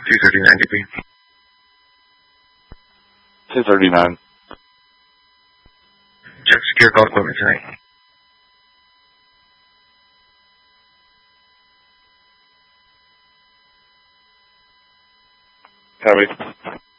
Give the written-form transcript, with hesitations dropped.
239 DP. 239. Check secure call equipment tonight. Copy.